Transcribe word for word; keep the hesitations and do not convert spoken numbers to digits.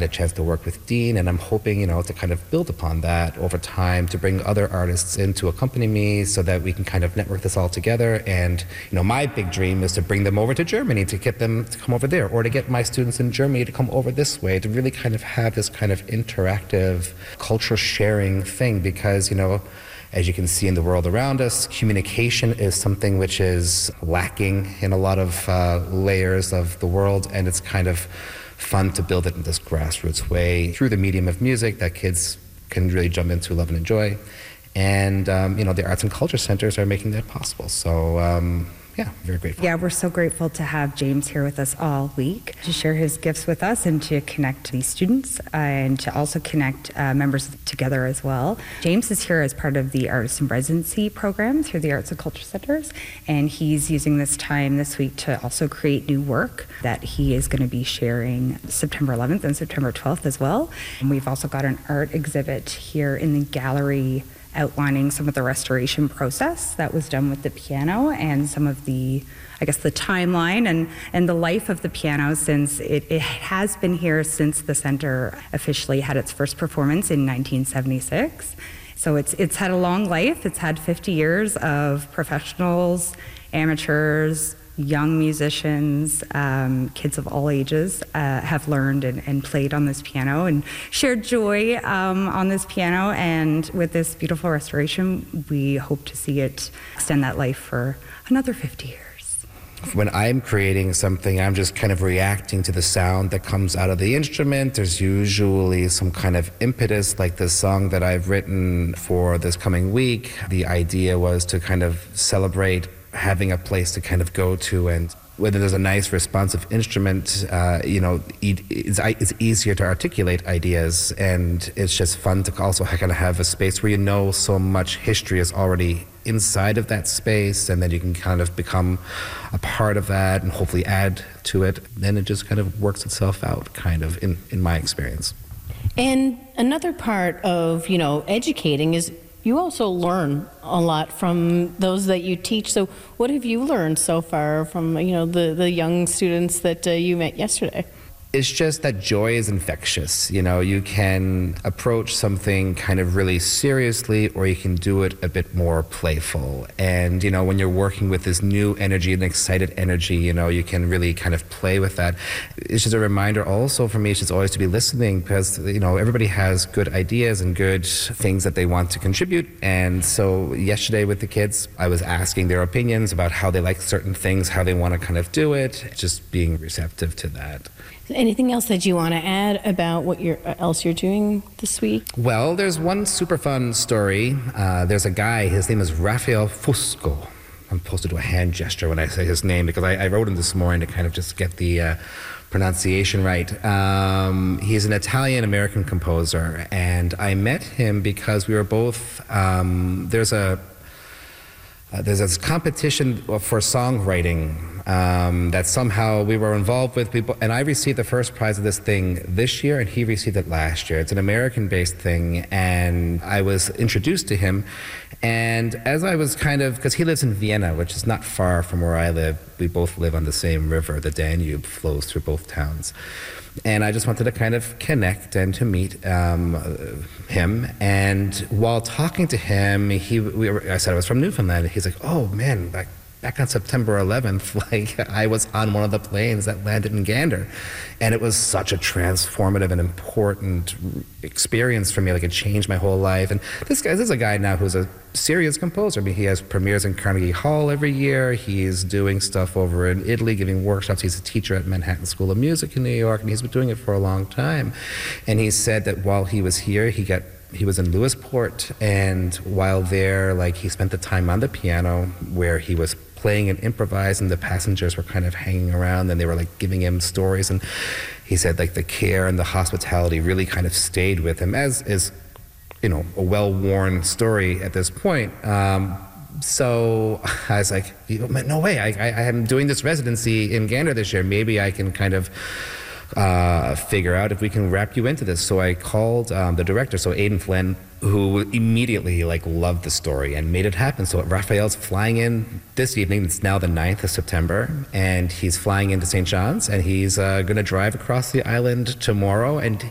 gotten a chance to work with Dean, and I'm hoping, you know, to kind of build upon that over time, to bring other artists in to accompany me so that we can kind of network this all together. And, you know, my big dream is to bring them over to Germany, to get them to come over there, or to get my students in Germany to come over this way, to really kind of have this kind of interactive cultural sharing thing, because, you know, as you can see in the world around us, communication is something which is lacking in a lot of uh, layers of the world, and it's kind of fun to build it in this grassroots way through the medium of music that kids can really jump into, love and enjoy. And, um, you know, the arts and culture centers are making that possible. So, um, yeah, very grateful. Yeah, we're so grateful to have James here with us all week to share his gifts with us and to connect these students uh, and to also connect uh, members together as well. James is here as part of the Artist in Residency program through the Arts and Culture Centers, and he's using this time this week to also create new work that he is going to be sharing September eleventh and September twelfth as well. And we've also got an art exhibit here in the gallery outlining some of the restoration process that was done with the piano and some of the, I guess, the timeline and, and the life of the piano, since it, it has been here since the center officially had its first performance in nineteen seventy-six. So it's, it's had a long life. It's had fifty years of professionals, amateurs, young musicians, um, kids of all ages uh, have learned and, and played on this piano and shared joy um, on this piano. And with this beautiful restoration, we hope to see it extend that life for another fifty years. When I'm creating something, I'm just kind of reacting to the sound that comes out of the instrument. There's usually some kind of impetus, like this song that I've written for this coming week. The idea was to kind of celebrate having a place to kind of go to, and whether there's a nice responsive instrument, uh, you know, it's, it's easier to articulate ideas, and it's just fun to also kind of have a space where you know so much history is already inside of that space, and then you can kind of become a part of that and hopefully add to it. Then it just kind of works itself out, kind of, in, in my experience. And another part of, you know, educating is you also learn a lot from those that you teach. So what have you learned so far from, you know, the, the young students that uh, you met yesterday? It's just that joy is infectious. You know, you can approach something kind of really seriously, or you can do it a bit more playful. And, you know, when you're working with this new energy and excited energy, you know, you can really kind of play with that. It's just a reminder also for me, it's just always to be listening, because, you know, everybody has good ideas and good things that they want to contribute. And so yesterday with the kids, I was asking their opinions about how they like certain things, how they want to kind of do it, just being receptive to that. Anything else that you want to add about what you're, else you're doing this week? Well, there's one super fun story. Uh, there's a guy, his name is Rafael Fusco. I'm supposed to do a hand gesture when I say his name, because I, I wrote him this morning to kind of just get the uh, pronunciation right. Um, he's an Italian-American composer, and I met him because we were both, um, there's a Uh, there's this competition for songwriting um, that somehow we were involved with, people, and I received the first prize of this thing this year, and he received it last year. It's an American-based thing, and I was introduced to him, and as I was kind of, because he lives in Vienna, which is not far from where I live. We both live on the same river. The Danube flows through both towns. And I just wanted to kind of connect and to meet um, him. And while talking to him, he, we were, I said I was from Newfoundland. He's like, "Oh man, back, back on September eleventh, like I was on one of the planes that landed in Gander, and it was such a transformative and important experience for me. Like it changed my whole life." And this guy, this is a guy now who's a serious composer. I mean, he has premieres in Carnegie Hall every year. He's doing stuff over in Italy, giving workshops. He's a teacher at Manhattan School of Music in New York, and he's been doing it for a long time. And he said that while he was here, he got he was in Lewisport, and while there, like he spent the time on the piano where he was playing and improvising. The passengers were kind of hanging around, and they were like giving him stories. And he said like the care and the hospitality really kind of stayed with him, as is, you know, a well-worn story at this point. Um, so I was like, no way, I, I, I'm doing this residency in Gander this year. Maybe I can kind of uh, figure out if we can wrap you into this. So I called um, the director, so Aidan Flynn, who immediately like loved the story and made it happen. So Raphael's flying in this evening. It's now the ninth of September, and he's flying into Saint John's, and he's uh, going to drive across the island tomorrow, and